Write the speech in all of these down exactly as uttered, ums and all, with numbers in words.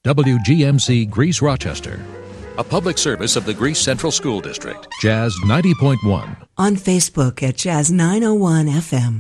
W G M C Greece Rochester, a public service of the Greece Central School District. Jazz ninety point one. On Facebook at Jazz nine oh one F M.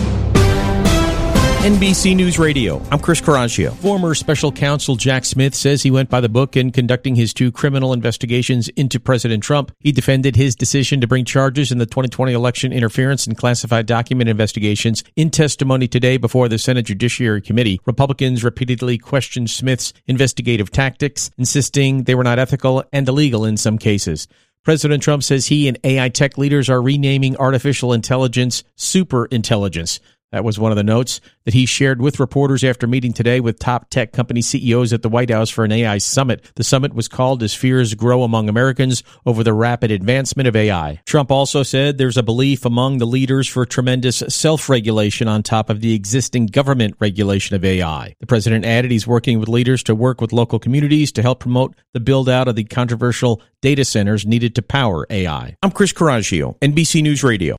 N B C News Radio, I'm Chris Coraggio. Former special counsel Jack Smith says he went by the book in conducting his two criminal investigations into President Trump. He defended his decision to bring charges in the twenty twenty election interference and classified document investigations in testimony today before the Senate Judiciary Committee. Republicans repeatedly questioned Smith's investigative tactics, insisting they were not ethical and illegal in some cases. President Trump says he and A I tech leaders are renaming artificial intelligence superintelligence. That was one of the notes that he shared with reporters after meeting today with top tech company C E Os at the White House for an A I summit. The summit was called as fears grow among Americans over the rapid advancement of A I. Trump also said there's a belief among the leaders for tremendous self-regulation on top of the existing government regulation of A I. The president added he's working with leaders to work with local communities to help promote the build-out of the controversial data centers needed to power A I. I'm Chris Coraggio, N B C News Radio.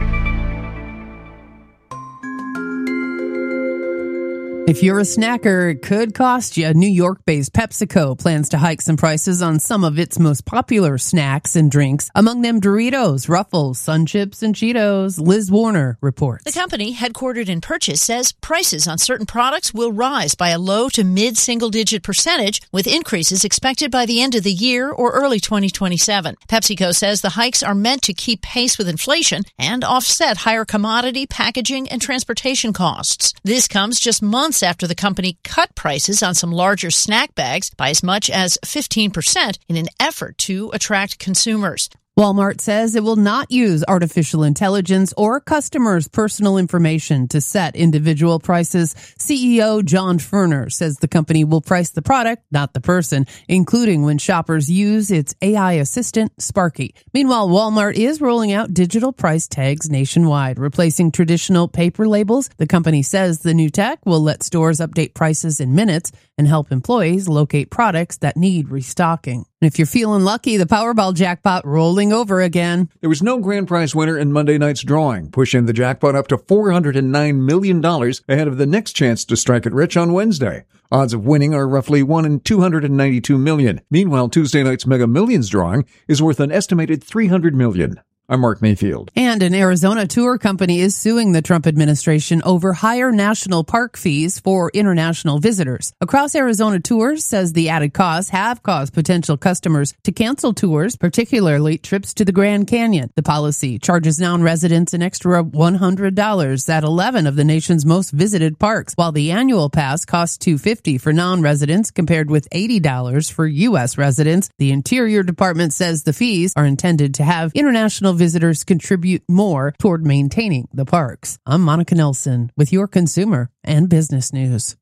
If you're a snacker, it could cost you. New York-based PepsiCo plans to hike some prices on some of its most popular snacks and drinks, among them Doritos, Ruffles, Sun Chips, and Cheetos. Liz Warner reports. The company, headquartered in Purchase, says prices on certain products will rise by a low to mid-single-digit percentage, with increases expected by the end of the year or early twenty twenty-seven. PepsiCo says the hikes are meant to keep pace with inflation and offset higher commodity, packaging, and transportation costs. This comes just months after the company cut prices on some larger snack bags by as much as fifteen percent in an effort to attract consumers. Walmart says it will not use artificial intelligence or customers' personal information to set individual prices. C E O John Furner says the company will price the product, not the person, including when shoppers use its A I assistant, Sparky. Meanwhile, Walmart is rolling out digital price tags nationwide, replacing traditional paper labels. The company says the new tech will let stores update prices in minutes and help employees locate products that need restocking. And if you're feeling lucky, the Powerball jackpot rolling over again. There was no grand prize winner in Monday night's drawing, pushing the jackpot up to four hundred nine million dollars ahead of the next chance to strike it rich on Wednesday. Odds of winning are roughly one in two hundred ninety-two million. Meanwhile, Tuesday night's Mega Millions drawing is worth an estimated three hundred million. I'm Mark Mayfield. And an Arizona tour company is suing the Trump administration over higher national park fees for international visitors. Across Arizona Tours says the added costs have caused potential customers to cancel tours, particularly trips to the Grand Canyon. The policy charges non-residents an extra one hundred dollars at eleven of the nation's most visited parks, while the annual pass costs two hundred fifty dollars for non-residents compared with eighty dollars for U S residents. The Interior Department says the fees are intended to have international visitors contribute more toward maintaining the parks. I'm Monica Nelson with your consumer and business news.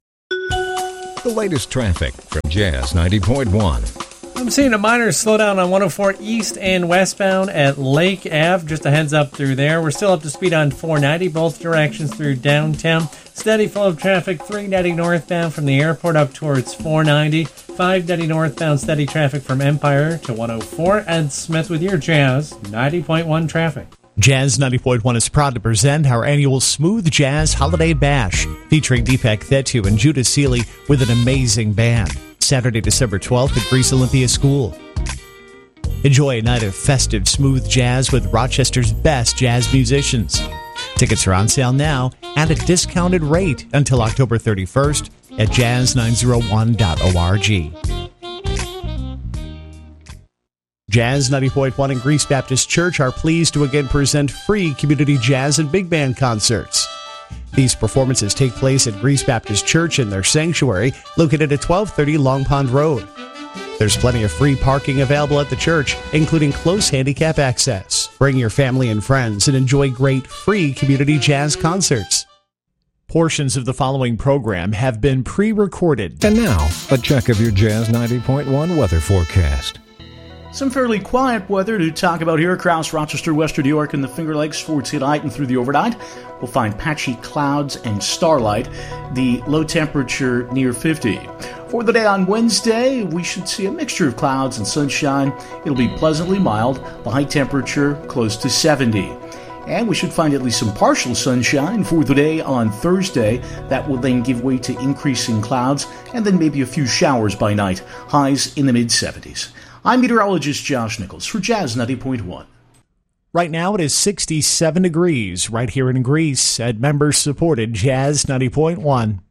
The latest traffic from Jazz ninety point one. I'm seeing a minor slowdown on one oh four East and westbound at Lake Ave. Just a heads up through there. We're still up to speed on four ninety, both directions through downtown. Steady flow of traffic, three ninety northbound from the airport up towards four ninety. five ninety northbound, steady traffic from Empire to one oh four. Ed Smith with your Jazz ninety point one traffic. Jazz ninety point one is proud to present our annual Smooth Jazz Holiday Bash, featuring Deepak Thettu and Judah Seeley with an amazing band. Saturday, December twelfth at Greece Olympia School. Enjoy a night of festive smooth jazz with Rochester's best jazz musicians. Tickets are on sale now at a discounted rate until October thirty-first at jazz nine oh one dot org. Jazz ninety point one and Greece Baptist Church are pleased to again present free community jazz and big band concerts. These performances take place at Greece Baptist Church in their sanctuary, located at twelve thirty Long Pond Road. There's plenty of free parking available at the church, including close handicap access. Bring your family and friends and enjoy great free community jazz concerts. Portions of the following program have been pre-recorded. And now, a check of your Jazz ninety point one weather forecast. Some fairly quiet weather to talk about here across Rochester, Western New York, and the Finger Lakes for tonight and through the overnight. We'll find patchy clouds and starlight. The low temperature near fifty. For the day on Wednesday, we should see a mixture of clouds and sunshine. It'll be pleasantly mild. The high temperature close to seventy. And we should find at least some partial sunshine for the day on Thursday. That will then give way to increasing clouds and then maybe a few showers by night. Highs in the mid-seventies. I'm meteorologist Josh Nichols for Jazz ninety point one. Right now it is sixty-seven degrees right here in Greece at member-supported Jazz ninety point one.